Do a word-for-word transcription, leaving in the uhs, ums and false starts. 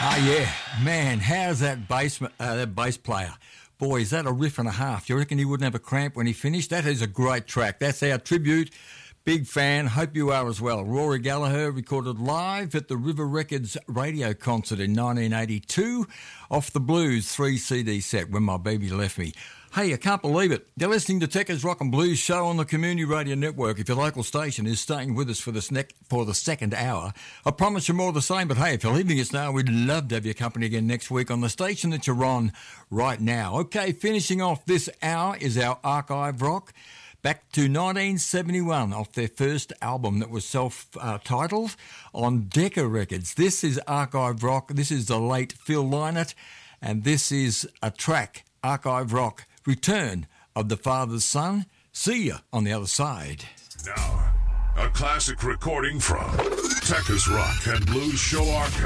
Oh, yeah. Man, how's that bass, uh, that bass player? Boy, is that a riff and a half. You reckon he wouldn't have a cramp when he finished? That is a great track. That's our tribute. Big fan. Hope you are as well. Rory Gallagher recorded live at the River Records radio concert in nineteen eighty-two off the Blues three C D set, When My Baby Left Me. Hey, I can't believe it. You're listening to Techers Rock and Blues show on the Community Radio Network. If your local station is staying with us for the, ne- for the second hour, I promise you more of the same. But hey, if you're leaving us now, we'd love to have your company again next week on the station that you're on right now. Okay, finishing off this hour is our Archive Rock. Back to nineteen seventy-one off their first album that was self-titled on Decca Records. This is Archive Rock. This is the late Phil Lynott. And this is a track, Archive Rock, Return of the Father's Son. See ya on the other side. Now, a classic recording from Techers Rock and Blues Show Archive.